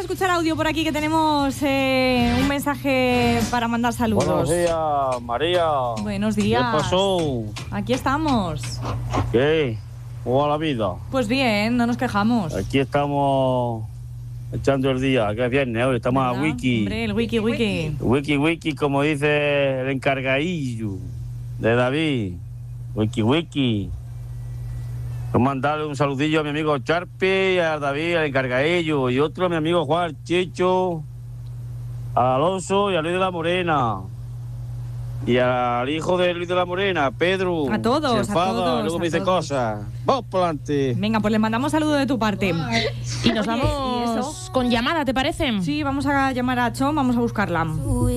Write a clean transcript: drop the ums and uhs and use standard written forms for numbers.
escuchar audio por aquí, que tenemos un mensaje para mandar saludos. Buenos días, María. Buenos días. ¿Qué pasó? Aquí estamos. ¿Qué? ¿Cómo va la vida? Pues bien, no nos quejamos. Aquí estamos echando el día, que es viernes hoy, estamos a ¿Verdad? wiki. Hombre, el wiki. Wiki, como dice el encargadillo de David. Wiki. Quiero mandarle un saludillo a mi amigo Charpi, a David, al encargadillo, y otro a mi amigo Juan Chicho, a Alonso y a Luis de la Morena. Y al hijo de Luis de la Morena, Pedro. A todos, se enfada, a todos. luego a me dice todos. cosas. Vamos por delante. Venga, pues le mandamos saludo de tu parte. Y nos Oye, vamos ¿y eso? con llamada, ¿te parece? Sí, vamos a llamar a Chon, vamos a buscarla.